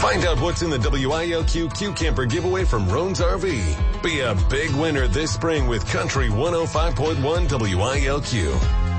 Find out what's in the WILQ Q Camper giveaway from Roan's RV. Be a big winner this spring with Country 105.1 WILQ.